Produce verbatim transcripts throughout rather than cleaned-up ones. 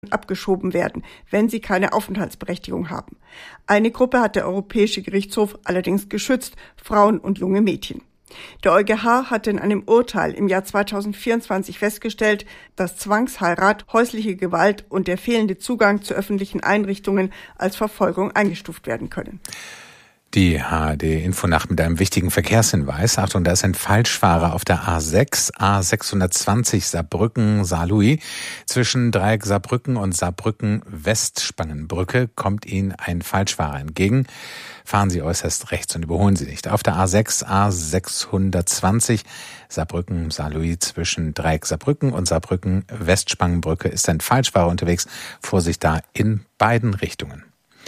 abgeschoben werden, wenn sie keine Aufenthaltsberechtigung haben. Eine Gruppe hat der Europäische Gerichtshof allerdings geschützt, Frauen und junge Mädchen. Der EuGH hatte in einem Urteil im Jahr zweitausendvierundzwanzig festgestellt, dass Zwangsheirat, häusliche Gewalt und der fehlende Zugang zu öffentlichen Einrichtungen als Verfolgung eingestuft werden können. Die H D-Infonacht mit einem wichtigen Verkehrshinweis. Achtung, da ist ein Falschfahrer auf der A sechs, A sechshundertzwanzig Saarbrücken-Saarlouis. Zwischen Dreieck Saarbrücken und Saarbrücken-Westspangenbrücke kommt Ihnen ein Falschfahrer entgegen. Fahren Sie äußerst rechts und überholen Sie nicht. Auf der A sechs, A sechshundertzwanzig Saarbrücken-Saarlouis zwischen Dreieck Saarbrücken und Saarbrücken-Westspangenbrücke ist ein Falschfahrer unterwegs. Vorsicht da in beiden Richtungen.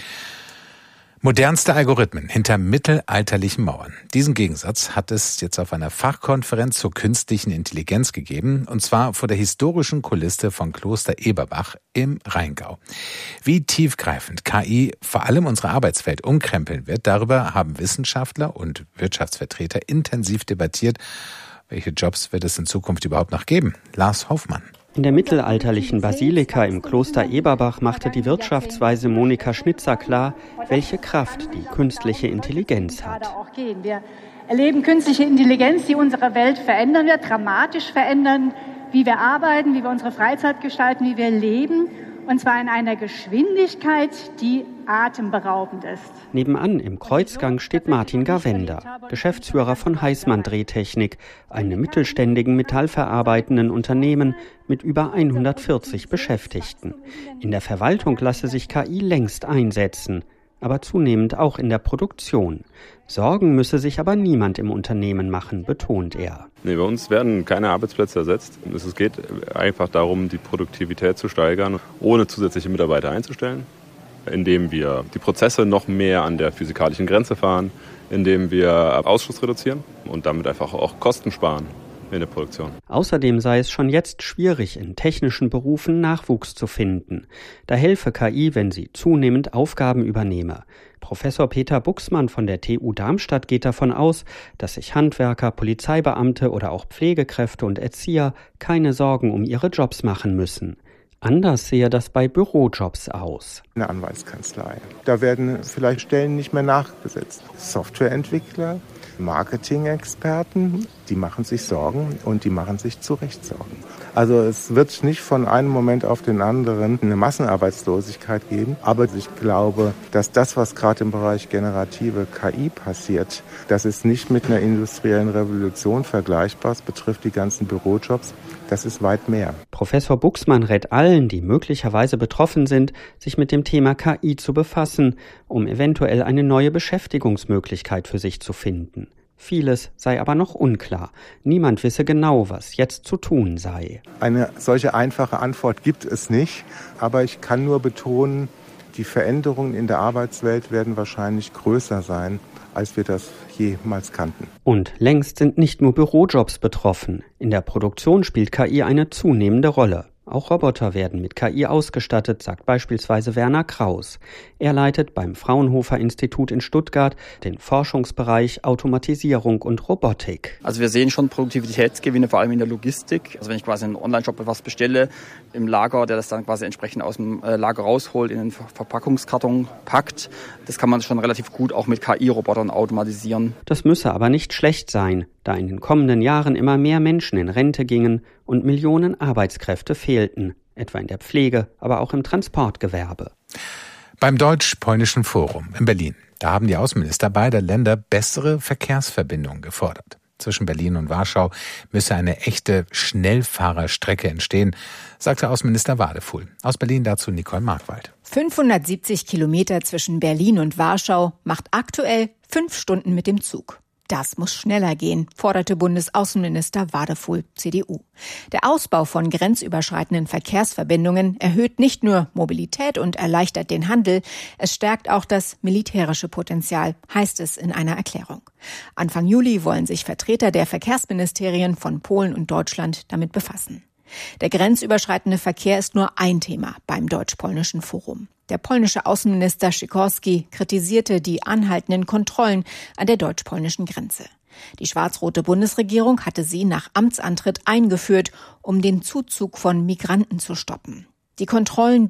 Modernste Algorithmen hinter mittelalterlichen Mauern. Diesen Gegensatz hat es jetzt auf einer Fachkonferenz zur künstlichen Intelligenz gegeben, und zwar vor der historischen Kulisse von Kloster Eberbach im Rheingau. Wie tiefgreifend K I vor allem unsere Arbeitswelt umkrempeln wird, darüber haben Wissenschaftler und Wirtschaftsvertreter intensiv debattiert. Welche Jobs wird es in Zukunft überhaupt noch geben? Lars Hoffmann. In der mittelalterlichen Basilika im Kloster Eberbach machte die Wirtschaftsweise Monika Schnitzer klar, welche Kraft die künstliche Intelligenz hat. Wir erleben künstliche Intelligenz, die unsere Welt verändern wird, dramatisch verändern, wie wir arbeiten, wie wir unsere Freizeit gestalten, wie wir leben. Und zwar in einer Geschwindigkeit, die atemberaubend ist. Nebenan im Kreuzgang steht Martin Gawender, Geschäftsführer von Heißmann Drehtechnik, einem mittelständigen metallverarbeitenden Unternehmen mit über hundertvierzig Beschäftigten. In der Verwaltung lasse sich K I längst einsetzen, aber zunehmend auch in der Produktion. Sorgen müsse sich aber niemand im Unternehmen machen, betont er. Nee, bei uns werden keine Arbeitsplätze ersetzt. Es geht einfach darum, die Produktivität zu steigern, ohne zusätzliche Mitarbeiter einzustellen, indem wir die Prozesse noch mehr an der physikalischen Grenze fahren, indem wir Ausschuss reduzieren und damit einfach auch Kosten sparen in der Produktion. Außerdem sei es schon jetzt schwierig, in technischen Berufen Nachwuchs zu finden. Da helfe K I, wenn sie zunehmend Aufgaben übernehme. Professor Peter Buxmann von der T U Darmstadt geht davon aus, dass sich Handwerker, Polizeibeamte oder auch Pflegekräfte und Erzieher keine Sorgen um ihre Jobs machen müssen. Anders sehe das bei Bürojobs aus. Eine Anwaltskanzlei. Da werden vielleicht Stellen nicht mehr nachbesetzt. Softwareentwickler, Marketing-Experten, die machen sich Sorgen und die machen sich zu Recht Sorgen. Also es wird nicht von einem Moment auf den anderen eine Massenarbeitslosigkeit geben. Aber ich glaube, dass das, was gerade im Bereich generative K I passiert, das ist nicht mit einer industriellen Revolution vergleichbar. Es betrifft die ganzen Bürojobs. Das ist weit mehr. Professor Buxmann rät allen, die möglicherweise betroffen sind, sich mit dem Thema K I zu befassen, um eventuell eine neue Beschäftigungsmöglichkeit für sich zu finden. Vieles sei aber noch unklar. Niemand wisse genau, was jetzt zu tun sei. Eine solche einfache Antwort gibt es nicht, aber ich kann nur betonen, die Veränderungen in der Arbeitswelt werden wahrscheinlich größer sein, als wir das jemals kannten. Und längst sind nicht nur Bürojobs betroffen. In der Produktion spielt K I eine zunehmende Rolle. Auch Roboter werden mit K I ausgestattet, sagt beispielsweise Werner Kraus. Er leitet beim Fraunhofer-Institut in Stuttgart den Forschungsbereich Automatisierung und Robotik. Also wir sehen schon Produktivitätsgewinne, vor allem in der Logistik. Also wenn ich quasi einen Online-Shop etwas bestelle im Lager, der das dann quasi entsprechend aus dem Lager rausholt, in den Verpackungskarton packt, das kann man schon relativ gut auch mit K I-Robotern automatisieren. Das müsse aber nicht schlecht sein, da in den kommenden Jahren immer mehr Menschen in Rente gingen und Millionen Arbeitskräfte fehlten, etwa in der Pflege, aber auch im Transportgewerbe. Beim Deutsch-Polnischen Forum in Berlin, da haben die Außenminister beider Länder bessere Verkehrsverbindungen gefordert. Zwischen Berlin und Warschau müsse eine echte Schnellfahrerstrecke entstehen, sagte Außenminister Wadefuhl. Aus Berlin dazu Nicole Markwald. fünfhundertsiebzig Kilometer zwischen Berlin und Warschau macht aktuell fünf Stunden mit dem Zug. Das muss schneller gehen, forderte Bundesaußenminister Wadefuhl, C D U. Der Ausbau von grenzüberschreitenden Verkehrsverbindungen erhöht nicht nur Mobilität und erleichtert den Handel, es stärkt auch das militärische Potenzial, heißt es in einer Erklärung. Anfang Juli wollen sich Vertreter der Verkehrsministerien von Polen und Deutschland damit befassen. Der grenzüberschreitende Verkehr ist nur ein Thema beim Deutsch-Polnischen Forum. Der polnische Außenminister Sikorski kritisierte die anhaltenden Kontrollen an der deutsch-polnischen Grenze. Die schwarz-rote Bundesregierung hatte sie nach Amtsantritt eingeführt, um den Zuzug von Migranten zu stoppen. Die Kontrollen